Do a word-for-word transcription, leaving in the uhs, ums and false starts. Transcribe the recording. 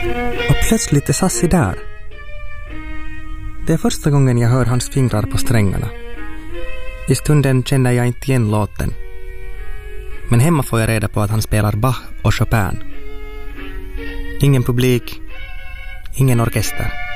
Och plötsligt är Sassi där. Det är första gången jag hör hans fingrar på strängarna. I stunden känner jag inte igen låten. Men hemma får jag reda på att han spelar Bach och Chopin. Ingen publik, ingen orkester.